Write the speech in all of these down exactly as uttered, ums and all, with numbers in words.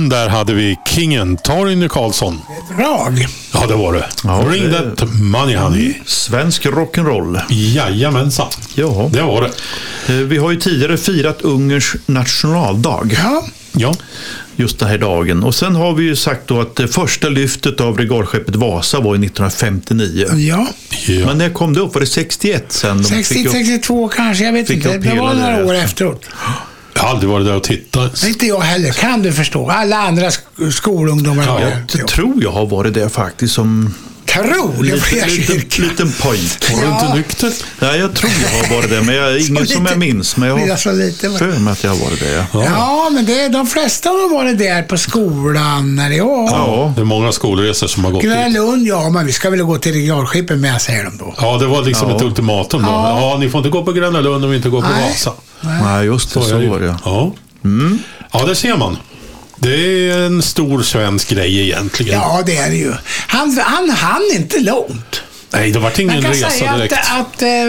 Mm, där hade vi Kingen, Torgny Karlsson. Drag. Ja, det var det. Ja, Bring det... that money, honey. Svensk rock'n'roll. Jajamensan. Ja. Det var det. Vi har ju tidigare firat Ungerns nationaldag. Ja. Ja. Just den här dagen. Och sen har vi ju sagt då att det första lyftet av regalskeppet Vasa var i nittonhundrafemtionio. Ja. Ja. Men när kom det upp? Var det sextioett sen? De sextio fick upp... sextiotvå kanske, jag vet fick inte. upp Det var hela några det år efter. efteråt. Jag har aldrig varit där och tittat. Inte jag heller, kan du förstå. Alla andra sk- skolungdomar Ja, var Jag där. tror jag har varit där faktiskt som Tror, det liten, blir liten, kyrka. liten pojk. Var du Ja. inte nykter? Nej, jag tror jag har varit där, men jag är ingen Så som lite- jag minns. Men jag blir har jag så lite, va? för mig att jag har varit där. Ja. Ja, men det, de flesta har varit där på skolan när det var. Ja. Det är många skolresor som har gått Gröna dit. Lund, ja, men vi ska väl gå till regalskeppet med, säger de då. Ja, det var liksom Ja. ett ultimatum då. Ja. Ja, ni får inte gå på Gröna Lund om vi inte går på Nej. Vasa. Nej, just det, så, är det ju. var det. Ja. Mm. Ja, det ser man. Det är en stor svensk grej egentligen. Ja, det är det ju. Han, han hann inte långt. Nej, det var ingen Man kan resa säga direkt. att, att eh,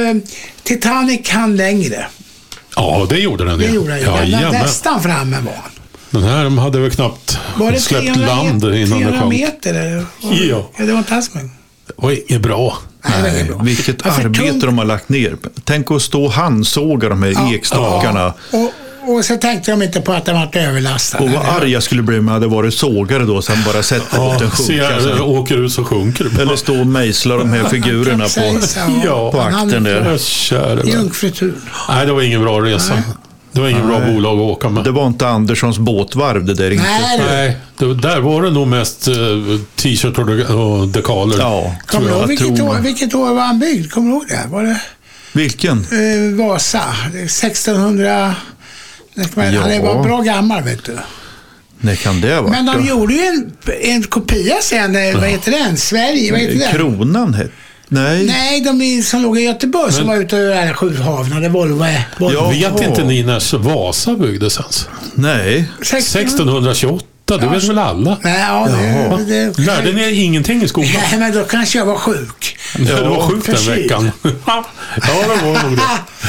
Titanic hann längre. Ja, det gjorde den. Det ja. gjorde han ju. Ja, Den jajamän. nästan framme var han. Den här de hade väl knappt Var det släppt trehundra land meter, innan det trehundra sjönk. meter? Eller? Ja. Ja, det var inte alls med. Det var inget bra. Nej, det var Nej, inget bra. vilket Ja, för arbete tung- de har lagt ner. Tänk att stå och handsåga de här Ja, ekstakarna. ja. Och, och så tänkte de inte på att de var överlastade. Och vad arg jag skulle bli om jag hade varit sågare då, sen bara sett Ja, båten se, sjunka. Sen. åker ut så sjunker det. Eller stå och mejsla de här figurerna på, Kapsejsa, Ja, på Han akten hann där. Ja, käre vän. Jungfrutur. Nej, det var ingen bra resa. Nej. Det var ingen bra bolag att åka med. Det var inte Anderssons båtvarv det där inte. Nej, du. Nej, det, där var det nog mest uh, t-shirt och, de- och dekaler. Ja, Kommer du ihåg jag vilket tror år, man. vilket år var han byggd? Kommer du ihåg det? Var det Vilken? eh, Vasa? sextonhundra... Han Ja. var bra gammal, vet du. När kan det vara? Men de gjorde ju en, en kopia sen, eh, vad heter den? Sverige, vad heter den? Kronan hette... Nej. Nej, de i- som låg i Göteborg som Men- var ute över alla sju haven. Det Volvo är. Volvo. Ja. Vet inte ni när Vasa byggdes ens? Nej. sextonhundratjugoåtta, det vet väl alla? Nej, ja, Jaha. det, det, Lärde ni ingenting i skolan? Nej, men då kanske jag var sjuk. Ja, du var sjuk den förkyld. veckan. Ja, det var nog det.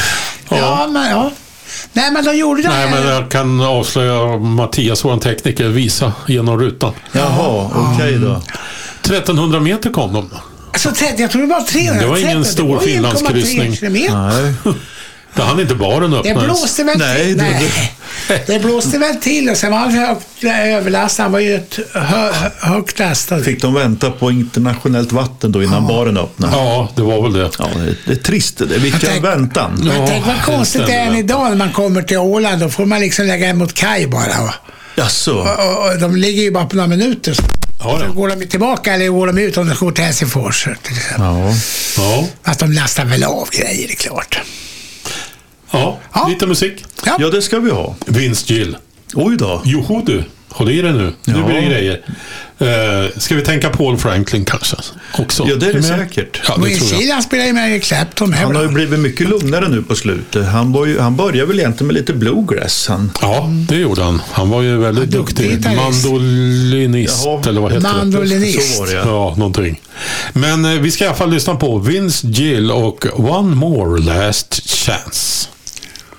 Ja, men ja. Nej, men de gjorde det Nej, här. men jag kan avslöja Mattias, vår tekniker, visa genom rutan. Jaha, okej då. trettonhundra meter kom de. Alltså, trettio, jag tror det var trehundratrettio. Det var ingen stor Det var en komma tre Finlandskryssning. kilometer. Nej. Det hann inte baren Det öppnas. blåste väl Nej, till. det- Nej. Det blåste väl till och sen var han högt överlastad. Han var ju ett hö, hö, högt lastad. Fick de vänta på internationellt vatten då innan baren öppnade? Ja, det var väl det. Ja, det, det är trist det. Vilken tänk- väntan. Men Ja, tänk vad det konstigt det stämmer är än väl. idag när man kommer till Åland. Då får man liksom lägga emot kaj bara. Va? Jaså? Och, och, och de ligger ju bara på några minuter. Ja, Så ja. går de tillbaka eller går de ut om de ska gå till Helsingfors. Till exempel. Ja. Ja. Att de lastar väl av grejer, det är klart. Ja, Ja. lite musik. Ja. Ja, det ska vi ha. Vince Gill. Oj då. Joho du, håll i dig nu. Nu Ja. blir det grejer. Uh, ska vi tänka Paul Franklin kanske också? Ja, det är det med? säkert. Ja, det Will tror jag. Sheeran spelar ju med i Clapton. Han har ju blivit mycket lugnare nu på slutet. Han, var ju, han började väl egentligen med lite bluegrass. Han. Ja, det gjorde han. Han var ju väldigt Ja, duktig duktig. gitarrist. Mandolinist, Jaha. eller vad heter Mandolinist. Så var det, det? ja. Ja, någonting. Men eh, vi ska i alla fall lyssna på Vince Gill och One More Last Chance.